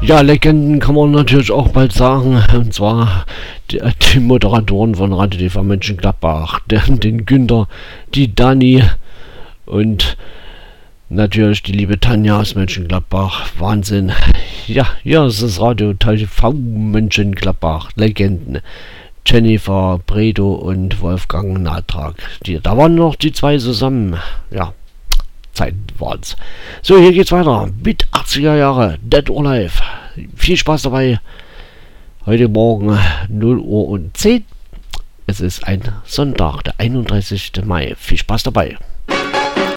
Ja, Legenden kann man natürlich auch bald sagen. Und zwar die Moderatoren von Radio TV Mönchengladbach. Den Günther, die Dani und natürlich die liebe Tanja aus Mönchengladbach. Wahnsinn. Ja, hier ist das Radio TV Mönchengladbach. Legenden. Jennifer Bredow und Wolfgang Natrag. Da waren noch die zwei zusammen. Ja, Zeiten waren's. So, hier geht's weiter mit 80er Jahre, Dead or Alive. Viel Spaß dabei. Heute Morgen 0 Uhr und 10. Es ist ein Sonntag, der 31. Mai. Viel Spaß dabei.